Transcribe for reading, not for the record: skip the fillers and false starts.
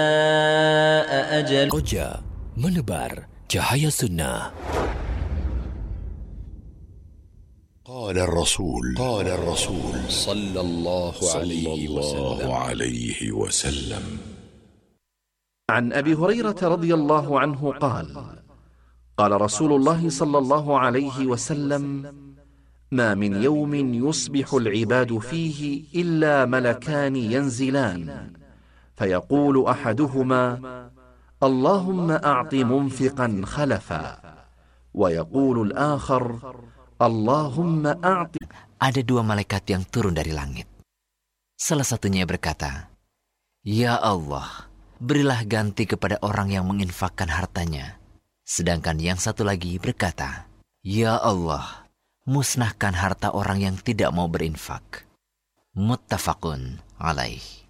أجل Roja menebar cahaya sunnah. قال الرسول صلى الله عليه وسلم عن أبي هريرة رضي الله عنه قال: قال رسول الله صلى الله عليه وسلم: ما من يوم يصبح العباد فيه إلا ملكان ينزلان فيقول أحدهما: اللهم أعط منفقا خلفا، ويقول الآخر: اللهم أعط. Ada dua malaikat yang turun dari langit. Salah satunya berkata, "Ya Allah, berilah ganti kepada orang yang menginfakkan hartanya." Sedangkan yang satu lagi berkata, "Ya Allah, musnahkan harta orang yang tidak mau berinfak." Muttafaqun alaih.